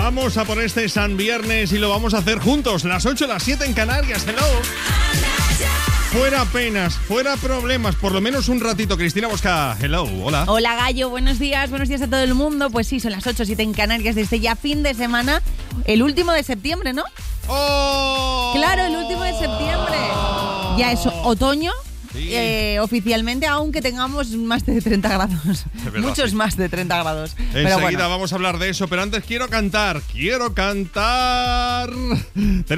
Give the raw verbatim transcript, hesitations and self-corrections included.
Vamos a por este San Viernes y lo vamos a hacer juntos. Las ocho, las siete en Canarias. Hello. Fuera penas, fuera problemas, por lo menos un ratito. Cristina Bosca, hello, hola. Hola Gallo, buenos días, buenos días a todo el mundo. Pues sí, son las ocho, siete en Canarias desde ya fin de semana, el último de septiembre, ¿no? ¡Oh! Claro, el último de septiembre. Ya es otoño. Sí. Eh, oficialmente, aunque tengamos más de treinta grados. Verdad, muchos sí. más de treinta grados. Enseguida pero bueno. vamos a hablar de eso, pero antes quiero cantar. Quiero cantar.